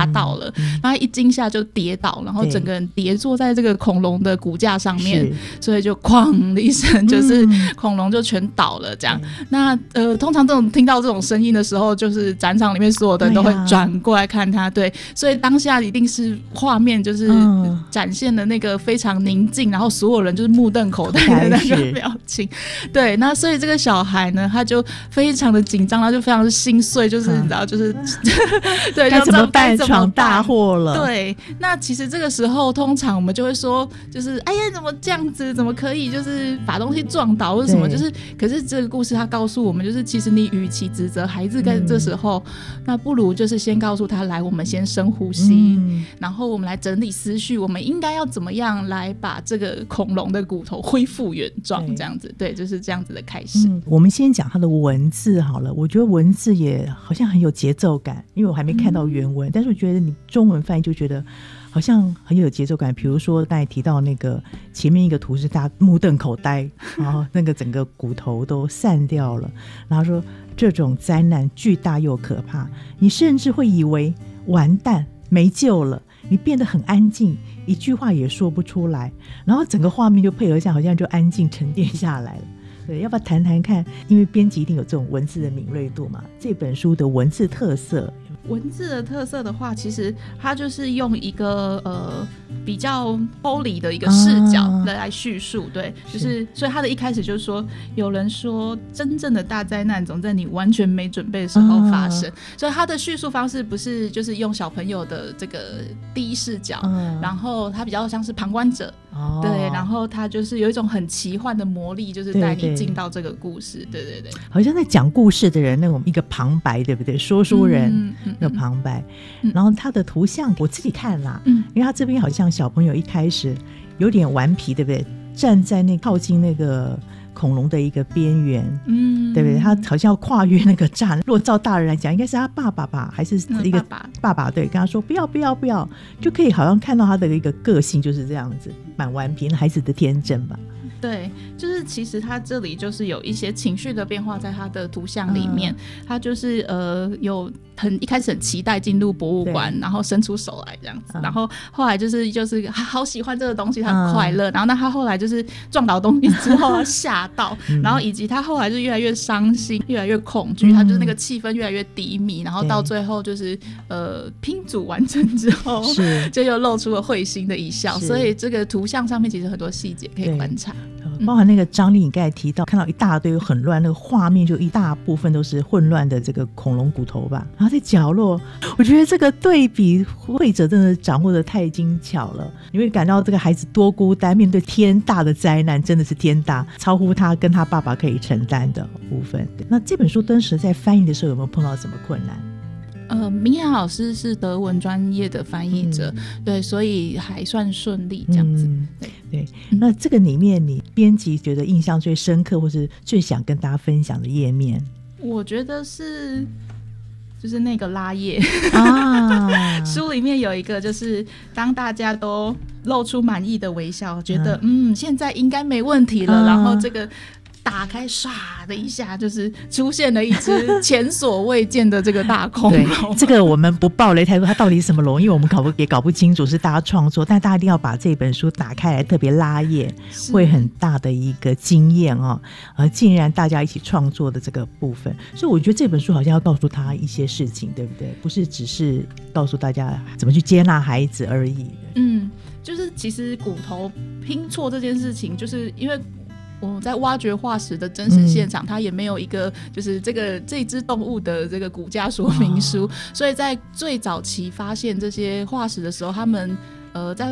吓到了，然后一惊吓就跌倒，然后整个人跌坐在这个恐龙的骨架上面，所以就哐的一声，就是恐龙就全倒了这样。那通常听到这种声音的时候，就是展场里面所有的人都会转过来看他，对，所以当下一定是画面就是展现的那个非常宁静，然后所有人就是目瞪口呆的那个表情，对，那所以这个小孩呢，他就非常的紧张，他就非常的心碎，就是你知道，就是对， 该怎么办？闯大祸了。 对，那其实这个时候通常我们就会说，就是哎呀，怎么这样子？怎么可以就是把东西撞倒或者什么？就是可是这个故事他告诉我们，就是其实你与其指责孩子在这时候，那不如就是先告诉他，来，我们先深呼吸，然后我们来整理思绪，我们应该要怎么样来把这个恐龙的骨头恢复原状，这样子，对，就是这样子的开始。 我们先讲它的文字好了，我觉得文字也好像很有节奏感，因为我还没看到原文，但是我觉得你中文翻译就觉得好像很有节奏感。比如说刚才提到那个前面一个图是大家目瞪口呆，然后那个整个骨头都散掉了，然后说这种灾难巨大又可怕，你甚至会以为完蛋没救了，你变得很安静，一句话也说不出来，然后整个画面就配合下好像就安静沉淀下来了。对，要不要谈谈看，因为编辑一定有这种文字的敏锐度嘛，这本书的文字特色。 文字的特色的话，其实它就是用一个比较抽离的一个视角来叙述，对，就是所以它的一开始就是说，有人说真正的大灾难总在你完全没准备的时候发生，所以它的叙述方式不是就是用小朋友的这个第一视角，然后它比较像是旁观者，对，然后它就是有一种很奇幻的魔力，就是带你进到这个故事，对对对， 好像在讲故事的人那种一个旁白，对不对？说书人那个旁白，然后他的图像我自己看啦，因为他这边好像小朋友一开始有点顽皮，对不对？站在那靠近那个恐龙的一个边缘，对不对？他好像要跨越那个栅栏。如果照大人来讲，应该是他爸爸吧，还是一个爸爸？对，跟他说不要不要不要，就可以好像看到他的一个个性就是这样子，蛮顽皮，孩子的天真吧。 对，就是其实他这里就是有一些情绪的变化在他的图像里面，他就是有一开始很期待进入博物馆，然后伸出手来这样子，然后后来就是好喜欢这个东西，他很快乐，然后那他后来就是撞倒东西之后吓到，然后以及他后来就越来越伤心，越来越恐惧，他就是那个气氛越来越低迷，然后到最后就是拼组完成之后就又露出了会心的一笑，所以这个图像上面其实很多细节可以观察， 包含那个张力你刚才提到看到一大堆很乱，那个画面就一大部分都是混乱的这个恐龙骨头吧，然后在角落，我觉得这个对比绘者真的掌握的太精巧了，你会感到这个孩子多孤单，面对天大的灾难，真的是天大，超乎他跟他爸爸可以承担的部分。那这本书当时在翻译的时候有没有碰到什么困难？ 明雅老师是德文专业的翻译者，对，所以还算顺利这样子， 对。那这个里面你编辑觉得印象最深刻或是最想跟大家分享的页面？我觉得是就是那个拉页书里面有一个就是当大家都露出满意的微笑，觉得现在应该没问题了，然后这个打开唰的一下就是出现了一只前所未见的这个大恐龙。 对，这个我们不爆雷太多，它到底是什么龙，因为我们也搞不清楚，是大家创作，但大家一定要把这本书打开来，特别拉页会很大的一个经验哦，竟然大家一起创作的这个部分，所以我觉得这本书好像要告诉他一些事情，对不对？不是只是告诉大家怎么去接纳孩子而已。 就是其实骨头拼错这件事情，就是因为我在挖掘化石的真实现场，它也没有一个就是这只动物的这个骨架说明书，所以在最早期发现这些化石的时候，他们在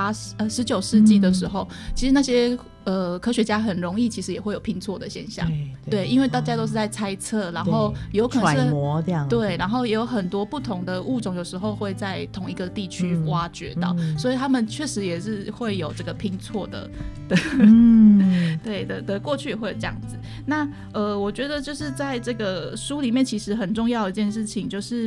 19世纪的时候，其实那些科学家很容易其实也会有拼错的现象，对，因为大家都是在猜测，然后有可能是揣摩这样， 对，然后也有很多不同的物种有时候会在同一个地区挖掘到，所以他们确实也是会有这个拼错的对的，过去也会有这样子。那我觉得就是在这个书里面其实很重要的一件事情就是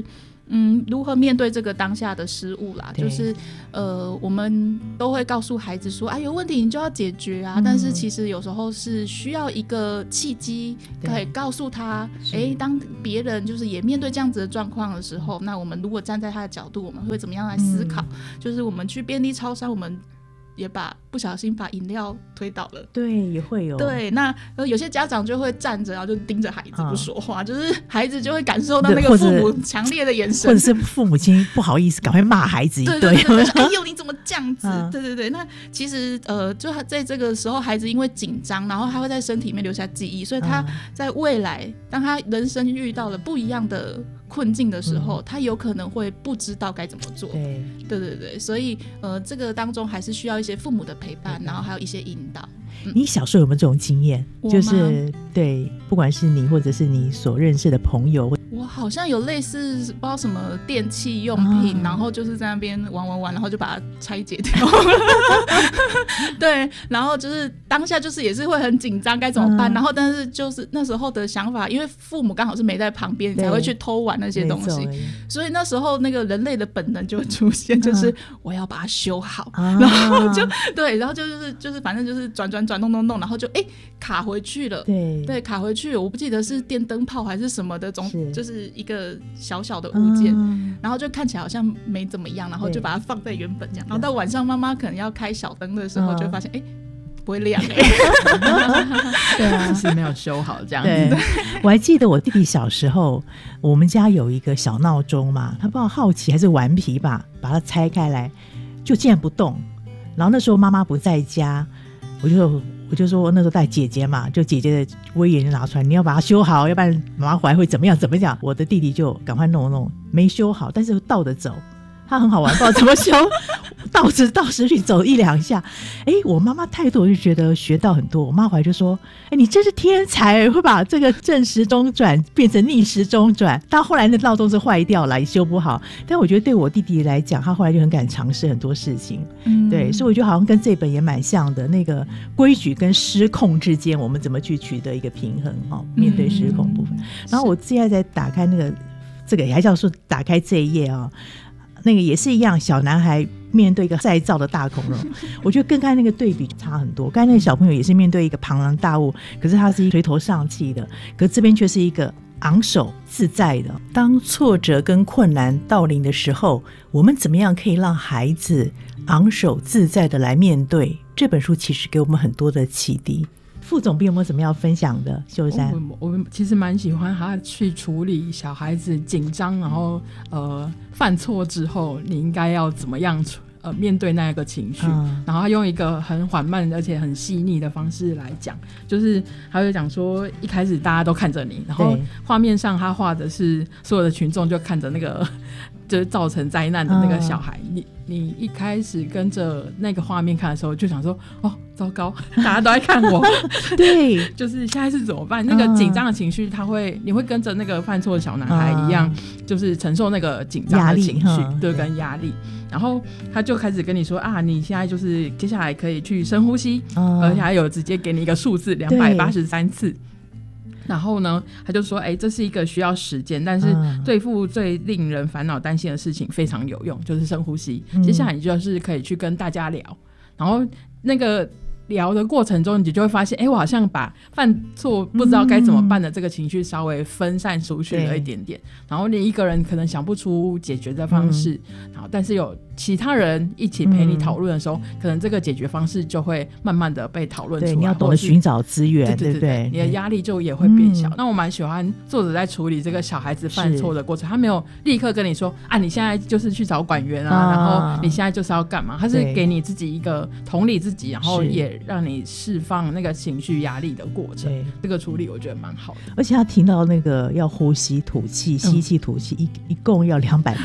如何面对这个当下的失误啦，就是我们都会告诉孩子说，有问题你就要解决啊，但是其实有时候是需要一个契机，可以告诉他，当别人就是也面对这样子的状况的时候，那我们如果站在他的角度，我们会怎么样来思考？就是我们去便利超商，我们也不小心把饮料推倒了， 对，也会有。 对，那有些家长就会站着，然后就盯着孩子不说话，就是孩子就会感受到那个父母强烈的眼神， 或者是父母亲不好意思，赶快骂孩子一顿。 对，哎呦，你怎么这样子？对，那其实就在这个时候，孩子因为紧张，然后他会在身体里面留下记忆，所以他在未来，当他人生遇到了不一样的困境的时候，他有可能会不知道该怎么做。对，所以这个当中还是需要一些父母的陪伴，然后还有一些引导。 你小时候有没有这种经验？就是对，不管是你或者是你所认识的朋友， 我好像有类似不知道什么电器用品，然后就是在那边玩，然后就把它拆解掉。对，然后就是当下就是也是会很紧张，该怎么办？然后但是就是那时候的想法，因为父母刚好是没在旁边，才会去偷玩那些东西，所以那时候那个人类的本能就会出现，就是我要把它修好，然后就对，然后就是反正就是转弄，然后就卡回去了。对，卡回去了，我不记得是电灯泡还是什么的，就是一个小小的物件，然后就看起来好像没怎么样，然后就把它放在原本这样，然后到晚上妈妈可能要开小灯的时候，就会发现不会亮。 对啊，就是没有修好这样子。 我还记得我弟弟小时候，我们家有一个小闹钟嘛，他不知道好奇还是顽皮吧，把它拆开来就竟然不动，然后那时候妈妈不在家，我就说那时候带姐姐嘛，就姐姐的威严就拿出来，你要把它修好，要不然妈妈回来会怎么样。我的弟弟就赶快弄，没修好，但是倒着走，他很好玩，不知道怎么修，倒着去走一两下。我妈妈态度我就觉得学到很多。我妈回来就说，你真是天才，会把这个正时钟转变成逆时钟转。到后来那闹钟是坏掉了，也修不好。但我觉得对我弟弟来讲，他后来就很敢尝试很多事情。对，所以我觉得好像跟这本也蛮像的，那个规矩跟失控之间，我们怎么去取得一个平衡，面对失控部分。然后我现在在打开那个这个，还是要说打开这一页那个也是一样，小男孩面对一个再造的大恐龙，我觉得跟刚才那个对比差很多。刚才那个小朋友也是面对一个庞然大物，可是他是垂头丧气的，可是这边却是一个昂首自在的。当挫折跟困难到临的时候，我们怎么样可以让孩子昂首自在的来面对？这本书其实给我们很多的启迪。副总编有没有什么要分享的？秀珊， 我其实蛮喜欢他去处理小孩子紧张，然后犯错之后，你应该要怎么样面对那个情绪，然后他用一个很缓慢而且很细腻的方式来讲，就是他会讲说，一开始大家都看着你，然后画面上他画的是所有的群众就看着那个就是造成灾难的那个小孩，你一开始跟着那个画面看的时候，就想说糟糕，大家都在看我。 对， 就是现在是怎么办？那个紧张的情绪，你会跟着那个犯错的小男孩一样，就是承受那个紧张的情绪，对，跟压力。然后他就开始跟你说你现在就是接下来可以去深呼吸，而且还有直接给你一个数字283次。然后呢，他就说这是一个需要时间，但是对付最令人烦恼担心的事情非常有用，就是深呼吸。接下来你就是可以去跟大家聊，然后那个聊的过程中，你就会发现我好像把犯错不知道该怎么办的这个情绪稍微分散出去了一点点，然后你一个人可能想不出解决的方式，然后但是有其他人一起陪你讨论的时候，可能这个解决方式就会慢慢的被讨论出来。 对，你要懂得寻找资源，对不对？ 你的压力就也会变小。那我蛮喜欢作者在处理这个小孩子犯错的过程，他没有立刻跟你说你现在就是去找管员然后你现在就是要干嘛，他是给你自己一个同理自己，然后也让你释放那个情绪压力的过程。这个处理我觉得蛮好的。 而且他提到那个要呼吸吐气，吸气吐气，一共要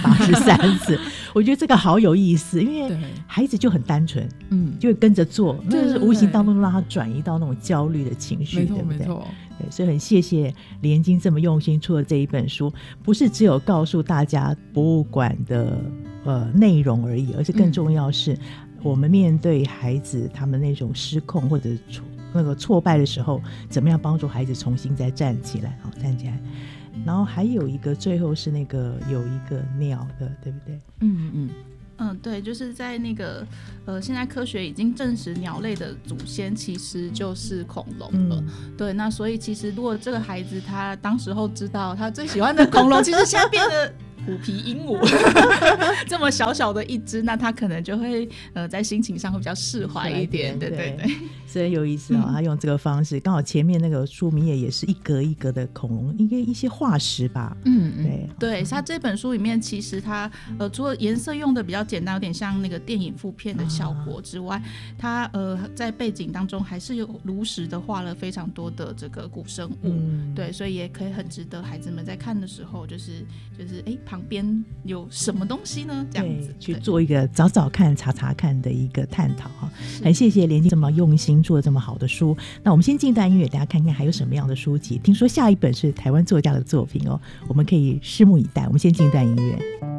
283次。我觉得这个好有意思，因为孩子就很单纯，就会跟着做，那是无形当中让他转移到那种焦虑的情绪，对不对？对，所以很谢谢李延金这么用心出了这一本书，不是只有告诉大家博物馆的内容而已，而且更重要是我们面对孩子他们那种失控或者那个挫败的时候，怎么样帮助孩子重新再站起来。 然后还有一个最后是那个有一个鸟的，对不对？ 对，就是在那个现在科学已经证实鸟类的祖先其实就是恐龙了。对，那所以其实如果这个孩子他当时候知道他最喜欢的恐龙其实现在变得虎皮鹦鹉这么小小的一只，那他可能就会在心情上会比较释怀一点。对对对， 所以有意思他用这个方式，刚好前面那个书名也是一格一格的恐龙，应该一些化石吧。 对，他这本书里面其实他除了颜色用的比较简单，有点像那个电影负片的效果之外，他在背景当中还是有如实的画了非常多的这个古生物。对，所以也可以很值得孩子们在看的时候就是旁边有什么东西呢？这样子去做一个找找看、查查看的一个探讨哈。很谢谢连经这么用心做这么好的书。那我们先进段音乐，大家看看还有什么样的书籍。听说下一本是台湾作家的作品哦，我们可以拭目以待。我们先进段音乐。